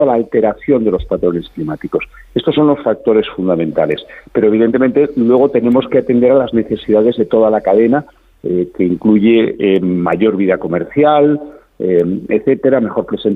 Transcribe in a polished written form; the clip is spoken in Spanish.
a la alteración de los patrones climáticos. Estos son los factores fundamentales, pero evidentemente luego tenemos que atender a las necesidades de toda la cadena, que incluye mayor vida comercial, etcétera, mejor presentación